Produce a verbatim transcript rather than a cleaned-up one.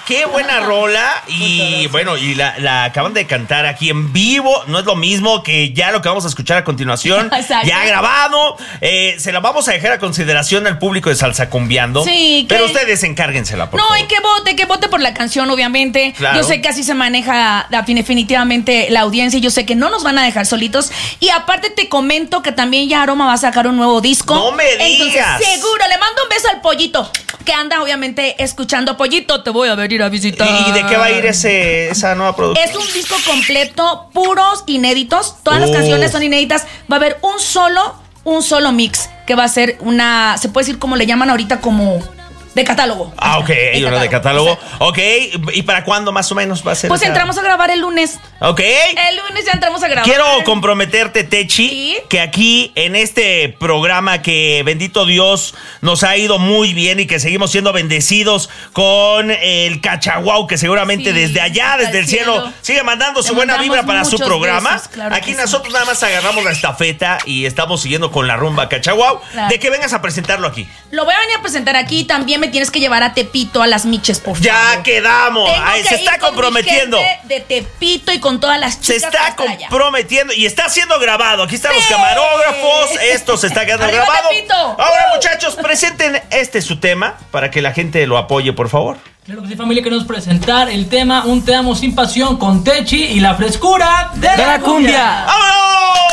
qué buena rola. Y bueno, y la, la acaban de cantar aquí en vivo. No es lo mismo que ya lo que vamos a escuchar a continuación. Exacto. Ya grabado. Eh, se la vamos a dejar a consideración al público de Salsa Cumbiando. Sí. Que... Pero ustedes encárguensela, por no, favor. No, y que vote, que vote por la canción, obviamente. Claro. Yo sé que así se maneja definitivamente la audiencia. Y yo sé que no nos van a dejar solitos. Y aparte te comento que también ya Aroma va a sacar un nuevo disco. ¡No me digas! Entonces, seguro, le mando un beso al Pollito, que anda obviamente escuchando. Pollito, te voy a venir a visitar. ¿Y, y de qué va a ir ese, esa nueva producción? Es un disco completo, puros inéditos. Todas Uf. las canciones son inéditas. Va a haber un solo, un solo mix, que va a ser una, se puede decir como le llaman ahorita, como... de catálogo. Ah, ok, de uno de catálogo. Ok, ¿y para cuándo más o menos va a ser? Pues esa? entramos a grabar el lunes. Ok. El lunes ya entramos a grabar. Quiero comprometerte, Techi, ¿sí? Que aquí en este programa que, bendito Dios, nos ha ido muy bien y que seguimos siendo bendecidos con el Cachaguau, que seguramente sí, desde allá, desde el cielo, cielo sigue mandando su buena vibra para su programa. Besos, claro aquí nosotros sí. Nada más agarramos la estafeta y estamos siguiendo con la rumba Cachaguau. Claro. De que vengas a presentarlo aquí. Lo voy a venir a presentar aquí. También me tienes que llevar a Tepito, a las miches, por favor. Ya quedamos. Ay, se está comprometiendo. De Tepito y con todas las chicas. Se está comprometiendo y está siendo grabado. Aquí están sí. los camarógrafos. Esto se está quedando ¡Arriba, grabado. Tepito! Ahora, uh. muchachos, presenten este su tema para que la gente lo apoye, por favor. Claro que sí, familia, queremos presentar el tema Un Te Amo Sin Pasión con Techi y la frescura de, de la, la cumbia. cumbia. ¡Vámonos!